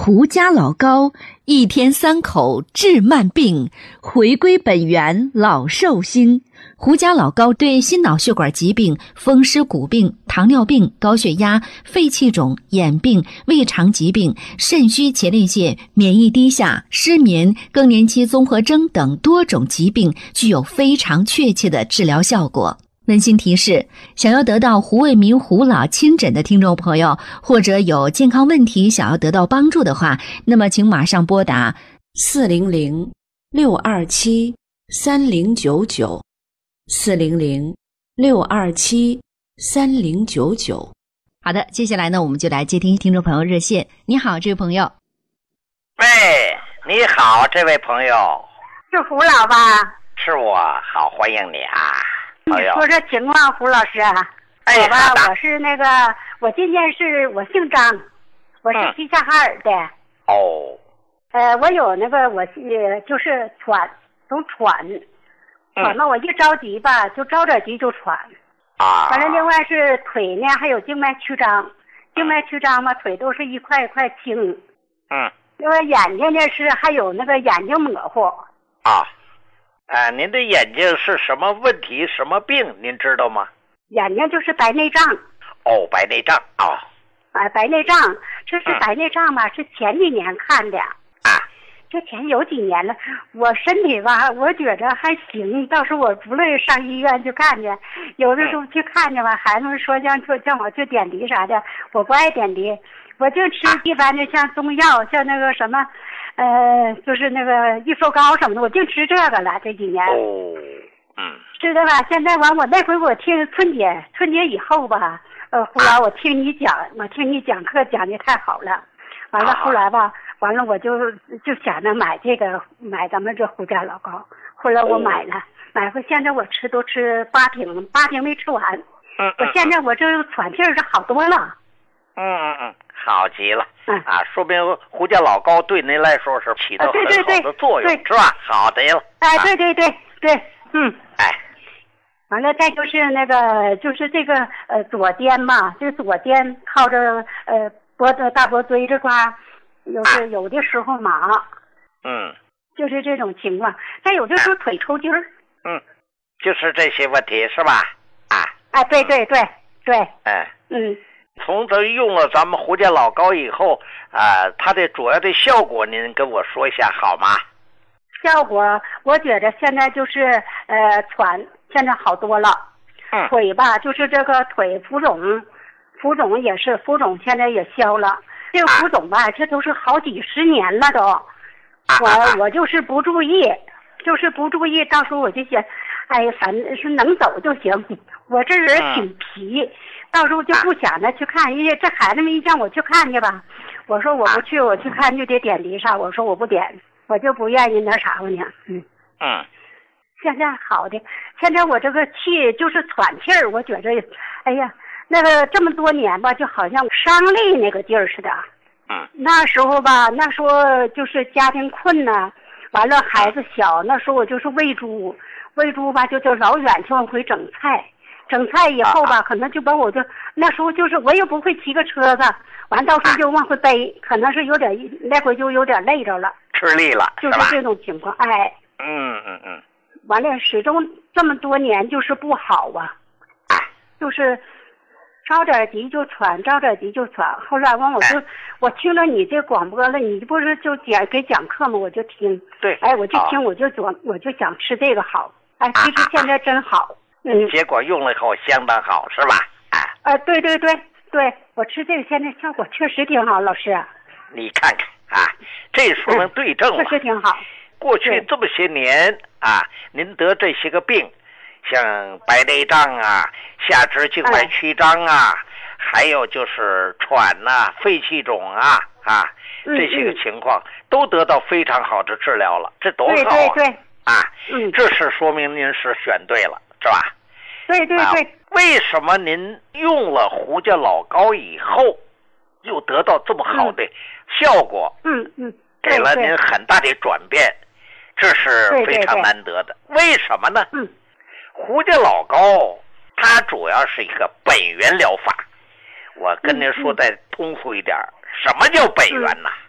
胡家老高1天3口治慢病，回归本源老寿星。胡家老高对心脑血管疾病、风湿骨病、糖尿病、高血压、肺气肿、眼病、胃肠疾病、肾虚前列腺、免疫低下、失眠、更年期综合征等多种疾病具有非常确切的治疗效果。温馨提示，想要得到胡卫民胡老亲诊的听众朋友，或者有健康问题想要得到帮助的话，那么请马上拨打400-627-3099，400-627-3099。好的，接下来呢，我们就来接听听众朋友热线。你好，这位朋友。 喂，你好，这位朋友。 是胡老吧？ 是我，好，欢迎你啊。 你说这情况，胡老师啊。我吧，我是那个，我今天是我姓张，我是齐齐哈尔的。 哦。 我有那个，我就是总喘嘛，我一着急吧，就着点急就喘。 啊。 完了，另外是腿呢，还有静脉曲张，静脉曲张嘛，腿都是一块一块青。另外眼睛呢是还有那个眼睛模糊。 啊。您的眼睛是什么问题，什么病，您知道吗？ 眼睛就是白内障。 哦，白内障啊。 白内障，这是白内障吧？是前几年看的。这前有几年了，我身体吧，我觉着还行，倒是我不乐意上医院去看去，有的时候去看去吧，孩子们说叫我去点滴啥的，我不爱点滴，我就吃一般的像中药，像那个什么，就是那个益寿膏什么的，我就吃这个了这几年。知道吧？现在完，我那回我听春节以后吧，后来我听你讲课讲的太好了，完了后来吧。完了，我就想着买咱们这胡家老高。后来我买了，买回现在我都吃8瓶没吃完。我现在我这喘气儿是好多了。 好极了。说明胡家老高对您来说是起到很好的作用，是吧？好的了。 对。完了，再就是那个，就是这个左肩嘛，这左肩靠着大脖椎这块。有的时候麻，就是这种情况。再有的时候腿抽筋儿， 就是这些问题是吧？ 对， 从这用了咱们胡家老高以后，它的主要的效果您跟我说一下好吗？ 效果我觉得现在就是喘，现在好多了。腿吧，就是这个腿浮肿也是浮肿，现在也消了。这个浮肿吧，这都是好几十年了都，我就是不注意，到时候我就想，反正是能走就行。我这人挺皮，到时候就不想着去看，因为这孩子们一叫我去看去吧，我说我不去，我去看就得点滴啥，我说我不点，我就不愿意那啥吧呢。现在好的，现在我这个气就是喘气儿，我觉着，哎呀。那个这么多年吧，就好像伤累那个劲儿似的。那时候吧，就是家庭困难，完了孩子小，那时候我就是喂猪吧，就老远去往回整菜以后吧，可能就把我那时候就是我也不会骑个车子，完到时候就往回背，可能是有点那回就有点累着了， 吃力了， 就是这种情况。完了，始终这么多年就是不好啊，就是着点急就喘。后来完我听了你这广播了，你不是就给讲课吗？我就听。 对。 我就听，我就想吃这个好。其实现在真好。 结果用了以后相当好，是吧？ 对，我吃这个现在效果确实挺好，老师。 你看看这说明对症了。 确实挺好。 过去这么些年您得这些个病。像白内障下肢静脉曲张还有就是喘肺气肿这些个情况都得到非常好的治疗了，这多好这是说明您是选对了，是吧？ 对。 为什么您用了胡家老高以后又得到这么好的效果？给了您很大的转变，这是非常难得的。为什么呢？胡家老高它主要是一个本源疗法，我跟您说再通俗一点，什么叫本源呢？